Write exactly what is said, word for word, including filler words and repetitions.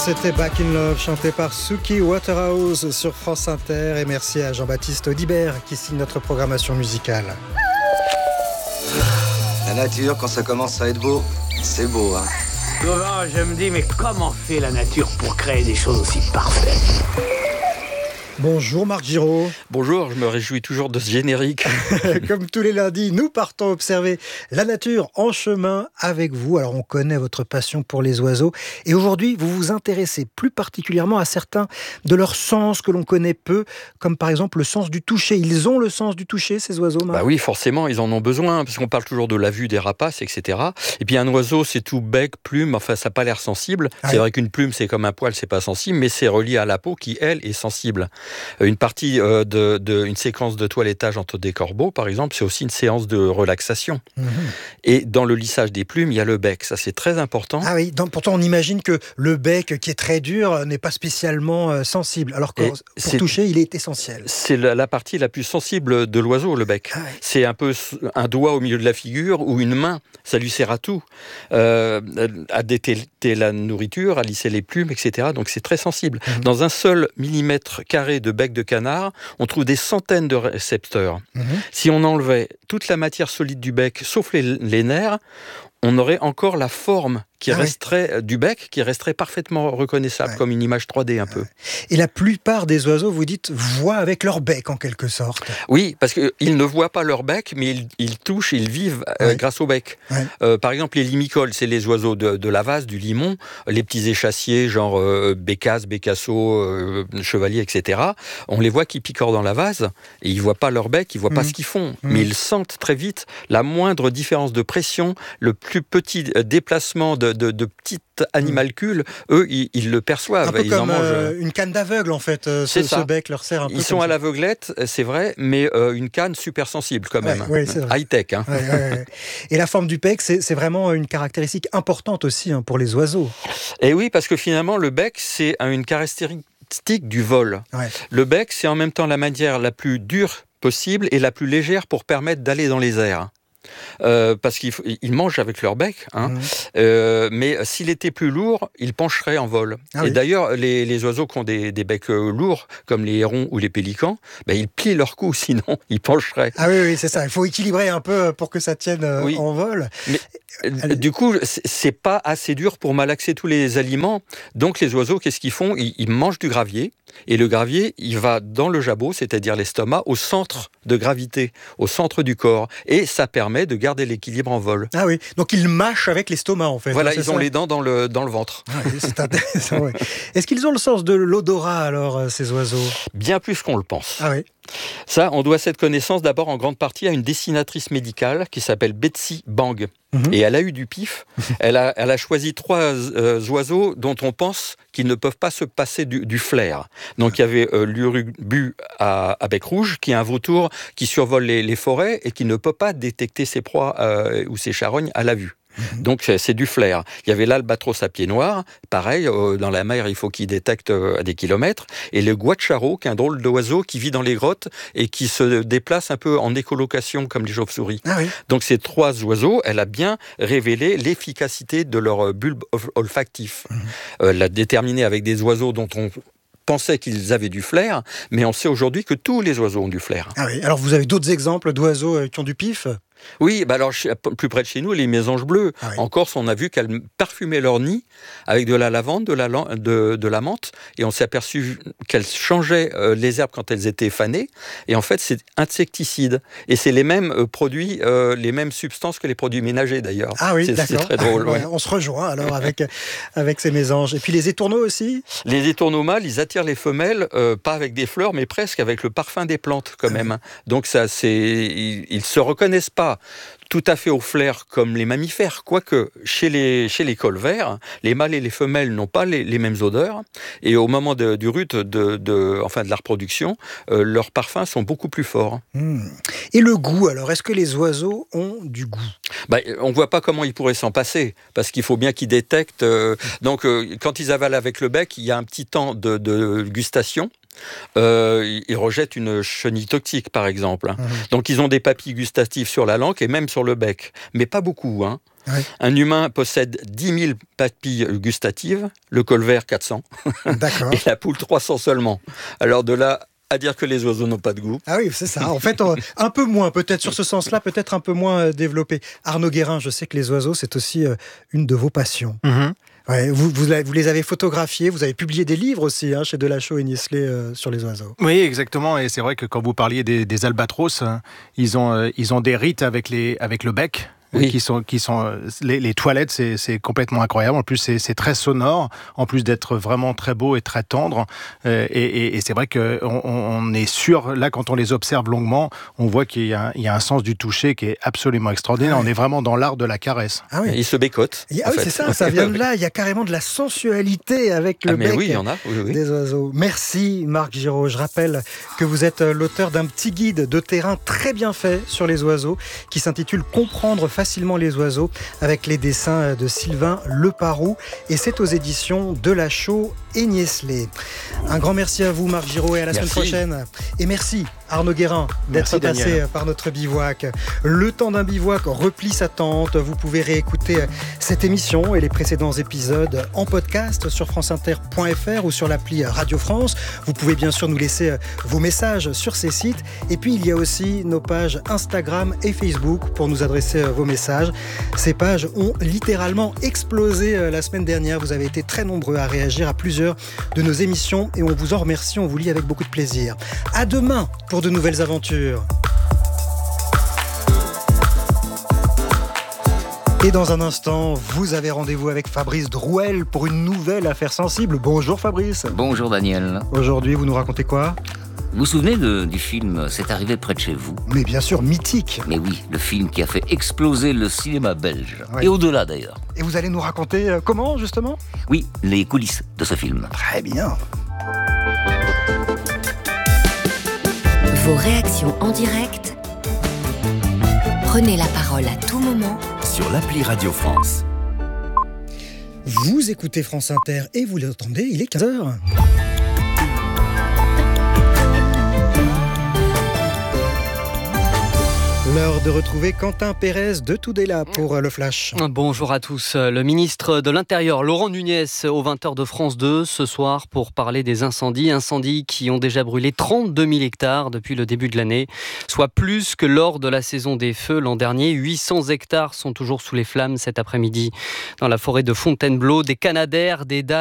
C'était Back in Love, chanté par Suki Waterhouse sur France Inter. Et merci à Jean-Baptiste Audibert qui signe notre programmation musicale. La nature, quand ça commence à être beau, c'est beau, hein. Souvent, je me dis, mais comment fait la nature pour créer des choses aussi parfaites ? Bonjour Marc Giraud. Bonjour, je me réjouis toujours de ce générique. Comme tous les lundis, nous partons observer la nature en chemin avec vous. Alors on connaît votre passion pour les oiseaux et aujourd'hui vous vous intéressez plus particulièrement à certains de leurs sens que l'on connaît peu, comme par exemple le sens du toucher. Ils ont le sens du toucher, ces oiseaux, Marc ? Bah oui, forcément, ils en ont besoin, parce qu'on parle toujours de la vue des rapaces, et cetera. Et puis un oiseau, c'est tout bec, plume, enfin ça n'a pas l'air sensible. Ah c'est oui. Vrai qu'une plume, c'est comme un poil, c'est pas sensible, mais c'est relié à la peau qui, elle, est sensible. Une partie euh, de, de une séquence de toilettage entre des corbeaux, par exemple, c'est aussi une séance de relaxation. Mmh. Et dans le lissage des plumes, il y a le bec. Ça, c'est très important. Ah oui, donc, pourtant on imagine que le bec, qui est très dur, n'est pas spécialement euh, sensible. Alors que Et pour c'est, toucher, il est essentiel. C'est la, la partie la plus sensible de l'oiseau, le bec. Ah oui. C'est un peu un doigt au milieu de la figure ou une main. Ça lui sert à tout. Euh, à détecter la nourriture, à lisser les plumes, et cetera. Donc c'est très sensible. Mmh. Dans un seul millimètre carré de bec de canard, on trouve des centaines de récepteurs. Mmh. Si on enlevait toute la matière solide du bec, sauf les, les nerfs, on aurait encore la forme qui ah resterait oui. du bec, qui resterait parfaitement reconnaissable, ouais. comme une image trois D un peu. Et la plupart des oiseaux, vous dites, voient avec leur bec en quelque sorte. Oui, parce qu'ils ne voient pas leur bec, mais ils, ils touchent, ils vivent ouais. euh, grâce au bec. Ouais. Euh, par exemple, les limicoles, c'est les oiseaux de, de la vase, du limon, les petits échassiers, genre euh, bécasse, bécasseau, euh, chevalier, et cetera. On les voit qui picorent dans la vase, et ils ne voient pas leur bec, ils ne voient mmh. pas ce qu'ils font. Mmh. Mais ils sentent très vite la moindre différence de pression, le plus petit déplacement de De, de petites animalcules, eux, ils, ils le perçoivent. Un peu ils comme en mangent. Euh, une canne d'aveugle, en fait. Euh, ce, ce bec leur sert un peu. Ils sont comme à ça. l'aveuglette, c'est vrai, mais euh, une canne super sensible quand même. Ouais, ouais, high-tech. Hein. Ouais, ouais, ouais. Et la forme du bec, c'est, c'est vraiment une caractéristique importante aussi hein, pour les oiseaux. Et oui, parce que finalement, le bec, c'est une caractéristique du vol. Ouais. Le bec, c'est en même temps la matière la plus dure possible et la plus légère pour permettre d'aller dans les airs. Euh, parce qu'ils ils mangent avec leur bec, hein. mmh. euh, mais s'il était plus lourd, ils pencheraient en vol. Ah et oui. d'ailleurs, les, les oiseaux qui ont des, des becs lourds, comme les hérons ou les pélicans, ben, ils plient leur cou, sinon ils pencheraient. Ah oui, oui, c'est ça. Il faut équilibrer un peu pour que ça tienne euh, oui. en vol. Mais, Allez. Du coup, c'est pas assez dur pour malaxer tous les aliments. Donc les oiseaux, qu'est-ce qu'ils font ? ils, ils mangent du gravier. Et le gravier, il va dans le jabot, c'est-à-dire l'estomac, au centre de gravité, au centre du corps. Et ça permet de garder l'équilibre en vol. Ah oui, donc ils mâchent avec l'estomac en fait. Voilà, hein, ils ça ont les dents dans le, dans le ventre. Ah oui, c'est intéressant, ouais. Est-ce qu'ils ont le sens de l'odorat alors, ces oiseaux ? Bien plus qu'on le pense. Ah oui. Ça, on doit cette connaissance d'abord en grande partie à une dessinatrice médicale qui s'appelle Betsy Bang. Mmh. Et elle a eu du pif. elle, a, elle a choisi trois euh, oiseaux dont on pense qu'ils ne peuvent pas se passer du, du flair. Donc il y avait euh, l'urubu à, à bec rouge, qui est un vautour qui survole les, les forêts et qui ne peut pas détecter ses proies euh, ou ses charognes à la vue. Donc c'est, c'est du flair. Il y avait l'albatros à pied noir, pareil, euh, dans la mer il faut qu'il détecte euh, à des kilomètres, et le guacharo, qui est un drôle d'oiseau qui vit dans les grottes et qui se déplace un peu en écolocation comme les chauves-souris. Ah oui. Donc ces trois oiseaux, elle a bien révélé l'efficacité de leur bulbe olfactif. Mmh. Euh, elle l'a déterminé avec des oiseaux dont on pensait qu'ils avaient du flair, mais on sait aujourd'hui que tous les oiseaux ont du flair. Ah oui. Alors vous avez d'autres exemples d'oiseaux qui ont du pif ? Oui, bah alors plus près de chez nous, les mésanges bleus. Ah oui. En Corse, on a vu qu'elles parfumaient leur nid avec de la lavande, de la, de, de la menthe, et on s'est aperçu qu'elles changeaient euh, les herbes quand elles étaient fanées. Et en fait, c'est insecticide. Et c'est les mêmes euh, produits, euh, les mêmes substances que les produits ménagers d'ailleurs. Ah oui, c'est, d'accord. C'est très drôle. Ouais, ouais. On se rejoint alors avec, avec ces mésanges. Et puis les étourneaux aussi ? Les étourneaux mâles, ils attirent les femelles, euh, pas avec des fleurs, mais presque avec le parfum des plantes quand même. Donc ça, c'est, ils, ils se reconnaissent pas tout à fait au flair comme les mammifères, quoique chez les, chez les colverts, les mâles et les femelles n'ont pas les, les mêmes odeurs, et au moment de, du rut, de, de, enfin de la reproduction, euh, leurs parfums sont beaucoup plus forts. Mmh. Et le goût, alors, est-ce que les oiseaux ont du goût ? bah, On ne voit pas comment ils pourraient s'en passer, parce qu'il faut bien qu'ils détectent. Euh, donc, euh, quand ils avalent avec le bec, il y a un petit temps de, de gustation, euh, ils rejettent une chenille toxique, par exemple. Mmh. Donc, ils ont des papilles gustatives sur la langue et même sur le bec, mais pas beaucoup. Hein. Oui. Un humain possède dix mille papilles gustatives, le colvert quatre cents, D'accord. et la poule trois cents seulement. Alors de là à dire que les oiseaux n'ont pas de goût. Ah oui, c'est ça. En fait, un peu moins, peut-être sur ce sens-là, peut-être un peu moins développé. Arnaud Guérin, je sais que les oiseaux, c'est aussi une de vos passions. Mm-hmm. Ouais, vous, vous, vous les avez photographiés, vous avez publié des livres aussi hein, chez Delachaux et Niestlé euh, sur les oiseaux. Oui, exactement. Et c'est vrai que quand vous parliez des, des albatros, hein, ils, ont, euh, ils ont des rites avec, les, avec le bec. Oui. Qui sont, qui sont les, les toilettes, c'est, c'est complètement incroyable. En plus, c'est, c'est très sonore, en plus d'être vraiment très beau et très tendre. Euh, et, et, et c'est vrai qu'on on est sûr, là, quand on les observe longuement, on voit qu'il y a, il y a un sens du toucher qui est absolument extraordinaire. Ah oui. On est vraiment dans l'art de la caresse. Ah oui. Ils se bécotent. Ah oui, fait. C'est ça, ça vient de là. Il y a carrément de la sensualité avec le ah mais bec oui, il y en a. Oui, oui. des oiseaux. Merci Marc Giraud. Je rappelle que vous êtes l'auteur d'un petit guide de terrain très bien fait sur les oiseaux qui s'intitule « Comprendre facilement les oiseaux » avec les dessins de Sylvain Leparoux et c'est aux éditions Delachaux et Niestlé. Un grand merci à vous Marc Giraud et à la merci. Semaine prochaine. Et merci Arnaud Guérin d'être merci, passé Daniel. Par notre bivouac. Le temps d'un bivouac replie sa tente. Vous pouvez réécouter cette émission et les précédents épisodes en podcast sur franceinter point f r ou sur l'appli Radio France. Vous pouvez bien sûr nous laisser vos messages sur ces sites. Et puis il y a aussi nos pages Instagram et Facebook pour nous adresser vos messages. Ces pages ont littéralement explosé la semaine dernière. Vous avez été très nombreux à réagir à plusieurs de nos émissions et on vous en remercie. On vous lit avec beaucoup de plaisir. À demain pour de nouvelles aventures. Et dans un instant, vous avez rendez-vous avec Fabrice Drouel pour une nouvelle affaire sensible. Bonjour Fabrice. Bonjour Daniel. Aujourd'hui, vous nous racontez quoi ? Vous vous souvenez de, du film « C'est arrivé près de chez vous » ? Mais bien sûr, mythique. Mais oui, le film qui a fait exploser le cinéma belge. Oui. Et au-delà d'ailleurs. Et vous allez nous raconter euh, comment, justement ? Oui, les coulisses de ce film. Très bien. Vos réactions en direct, prenez la parole à tout moment sur l'appli Radio France. Vous écoutez France Inter et vous l'entendez, il est quinze heures. L'heure de retrouver Quentin Pérez de Tudela pour le Flash. Bonjour à tous. Le ministre de l'Intérieur, Laurent Nunez, aux vingt heures de France deux, ce soir pour parler des incendies. Incendies qui ont déjà brûlé trente-deux mille hectares depuis le début de l'année, soit plus que lors de la saison des feux l'an dernier. huit cents hectares sont toujours sous les flammes cet après-midi dans la forêt de Fontainebleau. Des canadaires, des dalles